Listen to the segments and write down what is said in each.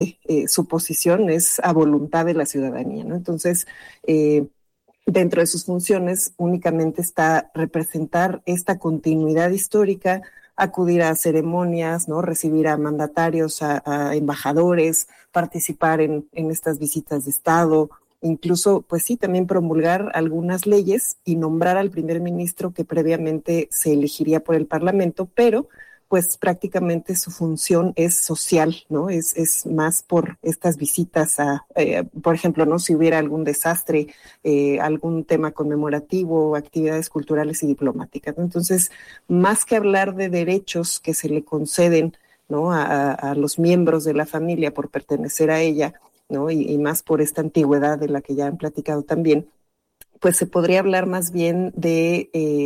su posición es a voluntad de la ciudadanía, ¿no? Entonces, dentro de sus funciones únicamente está representar esta continuidad histórica, acudir a ceremonias, ¿no? Recibir a mandatarios, a embajadores, participar en estas visitas de Estado, incluso, pues sí, también promulgar algunas leyes y nombrar al primer ministro que previamente se elegiría por el Parlamento, pero pues prácticamente su función es social, ¿no? Es más por estas visitas por ejemplo, ¿no? Si hubiera algún desastre, algún tema conmemorativo, actividades culturales y diplomáticas, ¿no? Entonces, más que hablar de derechos que se le conceden, ¿no? A los miembros de la familia por pertenecer a ella, ¿no? Y más por esta antigüedad de la que ya han platicado también, pues se podría hablar más bien de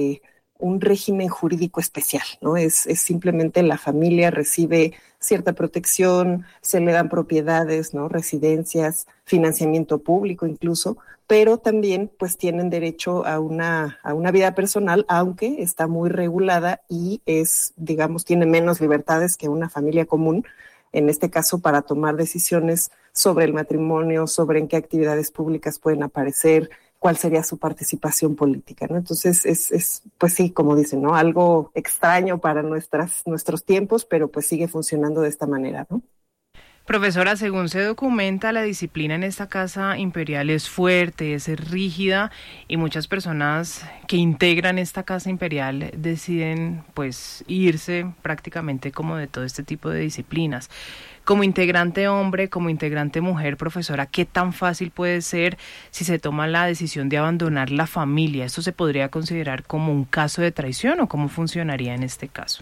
un régimen jurídico especial, ¿no? Es simplemente la familia recibe cierta protección, se le dan propiedades, ¿no? Residencias, financiamiento público incluso, pero también pues tienen derecho a una vida personal, aunque está muy regulada y digamos, tiene menos libertades que una familia común, en este caso para tomar decisiones sobre el matrimonio, sobre en qué actividades públicas pueden aparecer, cuál sería su participación política, ¿no? Entonces pues sí, como dicen, ¿no? Algo extraño para nuestros tiempos, pero pues sigue funcionando de esta manera, ¿no? Profesora, según se documenta, la disciplina en esta casa imperial es fuerte, es rígida y muchas personas que integran esta casa imperial deciden pues irse prácticamente como de todo este tipo de disciplinas. Como integrante hombre, como integrante mujer, profesora, ¿qué tan fácil puede ser si se toma la decisión de abandonar la familia? ¿Esto se podría considerar como un caso de traición o cómo funcionaría en este caso?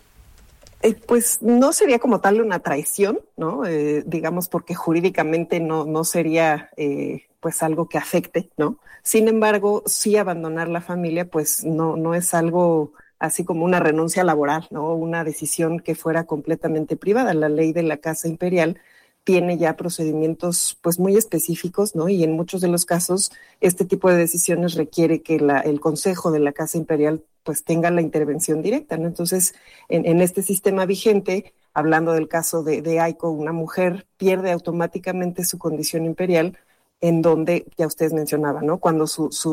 Pues no sería como tal una traición, ¿no? Digamos, porque jurídicamente no sería pues algo que afecte, ¿no? Sin embargo, sí abandonar la familia, pues no es algo así como una renuncia laboral, ¿no? Una decisión que fuera completamente privada. La ley de la Casa Imperial tiene ya procedimientos pues muy específicos, ¿no? Y en muchos de los casos este tipo de decisiones requiere que el Consejo de la Casa Imperial pues tenga la intervención directa, ¿no? Entonces, en este sistema vigente, hablando del caso de Aiko, una mujer pierde automáticamente su condición imperial, en donde, ya ustedes mencionaban, ¿no? Cuando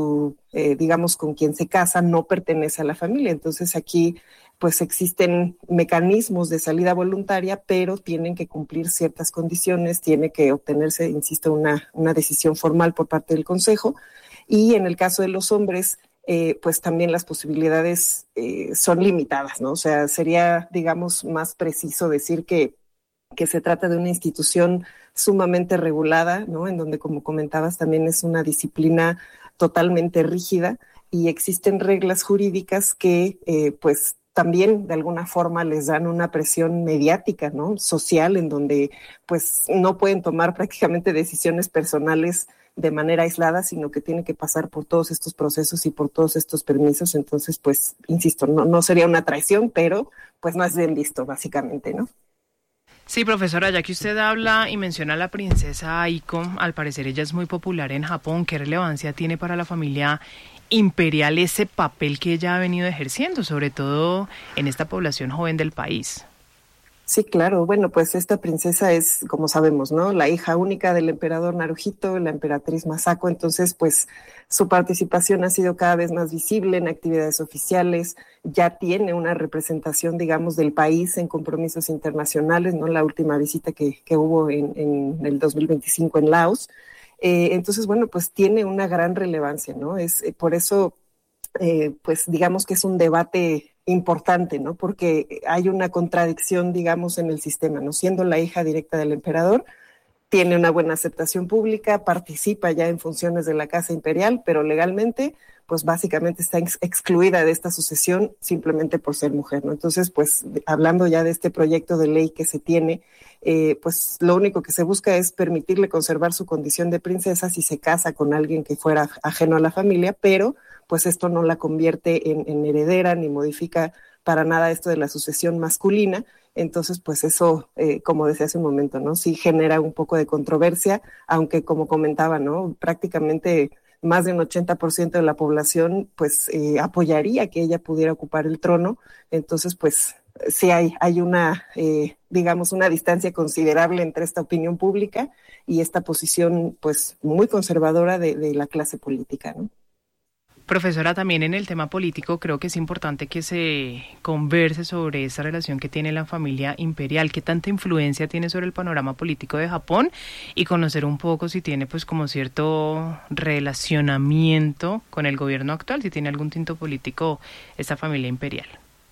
digamos, con quien se casa no pertenece a la familia. Entonces aquí, pues existen mecanismos de salida voluntaria, pero tienen que cumplir ciertas condiciones, tiene que obtenerse, insisto, una decisión formal por parte del Consejo. Y en el caso de los hombres, pues también las posibilidades son limitadas, ¿no? O sea, sería, digamos, más preciso decir que se trata de una institución sumamente regulada, ¿no? En donde, como comentabas, también es una disciplina totalmente rígida y existen reglas jurídicas que, pues, también de alguna forma les dan una presión mediática, ¿no? Social, en donde, pues, no pueden tomar prácticamente decisiones personales de manera aislada, sino que tiene que pasar por todos estos procesos y por todos estos permisos. Entonces, pues, insisto, no sería una traición, pero pues no es bien visto, básicamente, ¿no? Sí, profesora, ya que usted habla y menciona a la princesa Aiko, al parecer ella es muy popular en Japón. ¿Qué relevancia tiene para la familia imperial ese papel que ella ha venido ejerciendo, sobre todo en esta población joven del país? Sí, claro. Bueno, pues esta princesa es, como sabemos, ¿no? La hija única del emperador Naruhito, la emperatriz Masako. Entonces, pues su participación ha sido cada vez más visible en actividades oficiales. Ya tiene una representación, digamos, del país en compromisos internacionales, ¿no? La última visita que hubo en el 2025 en Laos. Entonces, bueno, pues tiene una gran relevancia, ¿no? Por eso pues digamos que es un debate importante, ¿no? Porque hay una contradicción, digamos, en el sistema, ¿no? Siendo la hija directa del emperador, tiene una buena aceptación pública, participa ya en funciones de la Casa Imperial, pero legalmente, pues básicamente está excluida de esta sucesión simplemente por ser mujer, ¿no? Entonces, pues hablando ya de este proyecto de ley que se tiene, pues lo único que se busca es permitirle conservar su condición de princesa si se casa con alguien que fuera ajeno a la familia, pero pues esto no la convierte en heredera ni modifica para nada esto de la sucesión masculina. Entonces, pues eso, como decía hace un momento, ¿no? Sí genera un poco de controversia, aunque como comentaba, ¿no? Prácticamente más de un 80% de la población, pues, apoyaría que ella pudiera ocupar el trono. Entonces, pues, sí hay una, digamos, una distancia considerable entre esta opinión pública y esta posición, pues, muy conservadora de la clase política, ¿no? Profesora, también en el tema político creo que es importante que se converse sobre esa relación que tiene la familia imperial, qué tanta influencia tiene sobre el panorama político de Japón y conocer un poco si tiene pues como cierto relacionamiento con el gobierno actual, si tiene algún tinto político esta familia imperial.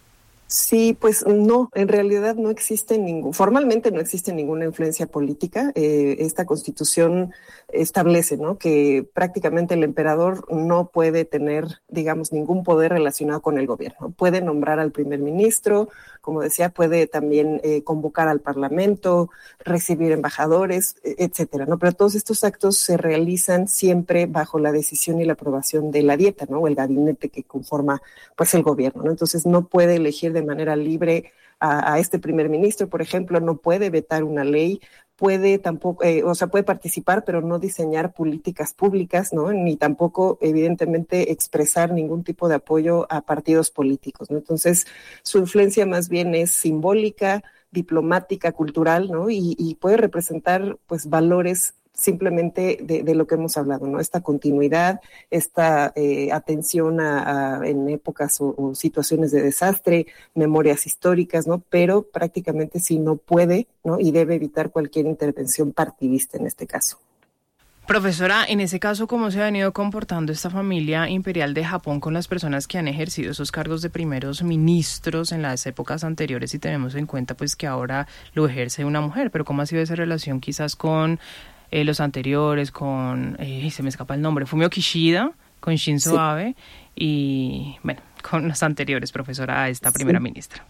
Sí, pues no, en realidad no existe formalmente no existe ninguna influencia política. Esta constitución establece, ¿no?, que prácticamente el emperador no puede tener, digamos, ningún poder relacionado con el gobierno. Puede nombrar al primer ministro, como decía, puede también convocar al parlamento, recibir embajadores, etcétera, ¿no? Pero todos estos actos se realizan siempre bajo la decisión y la aprobación de la dieta, ¿no?, o el gabinete que conforma pues el gobierno, ¿no? Entonces no puede elegir de manera libre a este primer ministro, por ejemplo, no puede vetar una ley, puede tampoco, o sea, puede participar, pero no diseñar políticas públicas, ¿no? Ni tampoco, evidentemente, expresar ningún tipo de apoyo a partidos políticos, ¿no? Entonces, su influencia más bien es simbólica, diplomática, cultural, ¿no? Y puede representar, pues, valores simplemente de lo que hemos hablado, ¿no? Esta continuidad, esta atención en épocas o situaciones de desastre, memorias históricas, ¿no? Pero prácticamente sí no puede, ¿no?, y debe evitar cualquier intervención partidista en este caso. Profesora, en ese caso, ¿cómo se ha venido comportando esta familia imperial de Japón con las personas que han ejercido esos cargos de primeros ministros en las épocas anteriores? Si tenemos en cuenta pues que ahora lo ejerce una mujer, pero ¿cómo ha sido esa relación quizás con los anteriores, con, se me escapa el nombre, Fumio Kishida, con Shinzo Sí, Abe y, bueno, con los anteriores, profesora, a esta primera sí. ministra?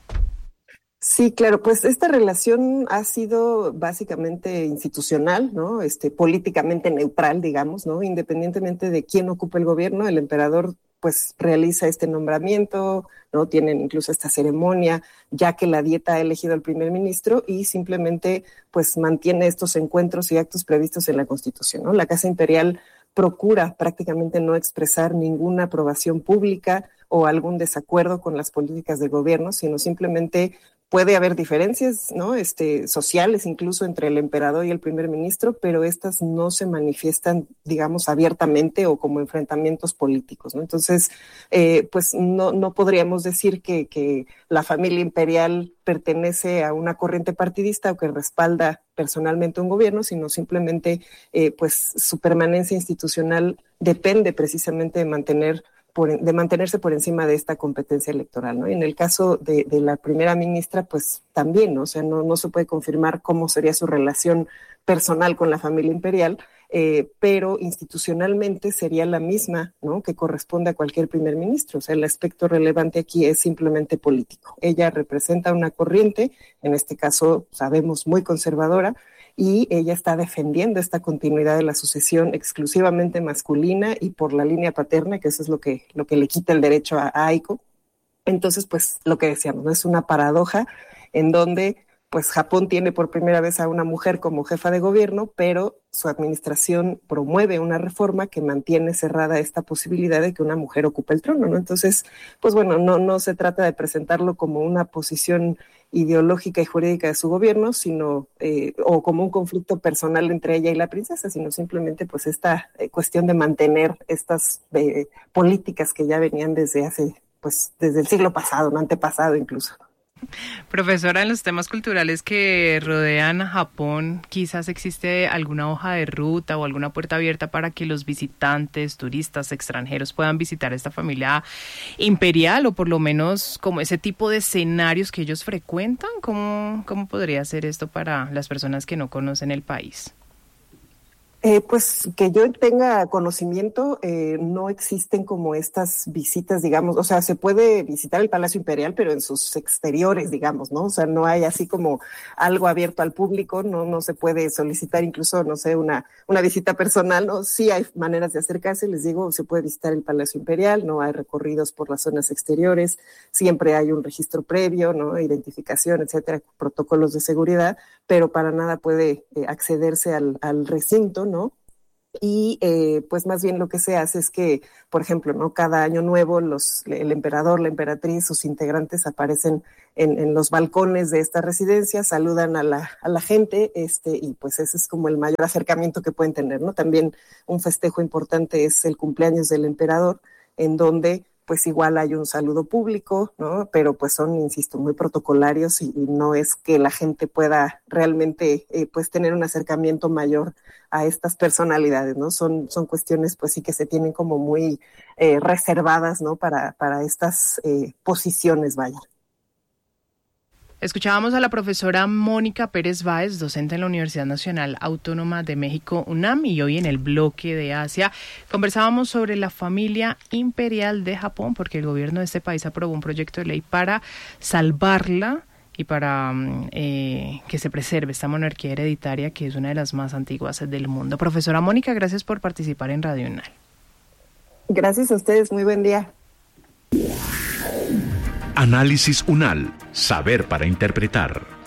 Sí, claro, pues esta relación ha sido básicamente institucional, ¿no? Políticamente neutral, digamos, ¿no? Independientemente de quién ocupa el gobierno, el emperador pues realiza este nombramiento, ¿no? Tienen incluso esta ceremonia, ya que la dieta ha elegido al primer ministro y simplemente pues mantiene estos encuentros y actos previstos en la Constitución, ¿no? La Casa Imperial procura prácticamente no expresar ninguna aprobación pública o algún desacuerdo con las políticas de gobierno, sino simplemente puede haber diferencias, ¿no? Sociales incluso entre el emperador y el primer ministro, pero estas no se manifiestan, digamos, abiertamente o como enfrentamientos políticos, ¿no? Entonces, pues no podríamos decir que la familia imperial pertenece a una corriente partidista o que respalda personalmente un gobierno, sino simplemente, pues su permanencia institucional depende precisamente de mantenerse por encima de esta competencia electoral, ¿no? Y en el caso de la primera ministra, pues también, ¿no? O sea, no se puede confirmar cómo sería su relación personal con la familia imperial, pero institucionalmente sería la misma, ¿no?, que corresponde a cualquier primer ministro. O sea, el aspecto relevante aquí es simplemente político. Ella representa una corriente, en este caso sabemos muy conservadora, y ella está defendiendo esta continuidad de la sucesión exclusivamente masculina y por la línea paterna, que eso es lo que le quita el derecho a Aiko. Entonces, pues lo que decíamos, ¿no?, es una paradoja en donde pues Japón tiene por primera vez a una mujer como jefa de gobierno, pero su administración promueve una reforma que mantiene cerrada esta posibilidad de que una mujer ocupe el trono, ¿no? Entonces, pues bueno, no se trata de presentarlo como una posición ideológica y jurídica de su gobierno, sino, o como un conflicto personal entre ella y la princesa, sino simplemente pues esta cuestión de mantener estas políticas que ya venían pues desde el siglo pasado, no antepasado incluso. Profesora, en los temas culturales que rodean a Japón, quizás existe alguna hoja de ruta o alguna puerta abierta para que los visitantes, turistas, extranjeros puedan visitar esta familia imperial o por lo menos como ese tipo de escenarios que ellos frecuentan. ¿Cómo podría ser esto para las personas que no conocen el país? Pues que yo tenga conocimiento, no existen como estas visitas, digamos, o sea, se puede visitar el Palacio Imperial, pero en sus exteriores, digamos, ¿no? O sea, no hay así como algo abierto al público, no se puede solicitar incluso, no sé, una visita personal, ¿no? Sí hay maneras de acercarse, les digo, se puede visitar el Palacio Imperial, no hay recorridos por las zonas exteriores, siempre hay un registro previo, ¿no? Identificación, etcétera, protocolos de seguridad, pero para nada puede accederse al recinto, ¿no? Y pues más bien lo que se hace es que, por ejemplo, ¿no? Cada año nuevo el emperador, la emperatriz, sus integrantes aparecen en los balcones de esta residencia, saludan a la gente, y pues ese es como el mayor acercamiento que pueden tener, ¿no? También un festejo importante es el cumpleaños del emperador, en donde pues igual hay un saludo público, ¿no? Pero pues son, insisto, muy protocolarios y no es que la gente pueda realmente pues tener un acercamiento mayor a estas personalidades, ¿no? Son cuestiones pues sí que se tienen como muy reservadas, ¿no? Para estas posiciones, vaya. Escuchábamos a la profesora Mónica Pérez Báez, docente en la Universidad Nacional Autónoma de México, UNAM, y hoy en el bloque de Asia conversábamos sobre la familia imperial de Japón, porque el gobierno de este país aprobó un proyecto de ley para salvarla y para que se preserve esta monarquía hereditaria que es una de las más antiguas del mundo. Profesora Mónica, gracias por participar en Radio UNAL. Gracias a ustedes, muy buen día. Análisis UNAL, saber para interpretar.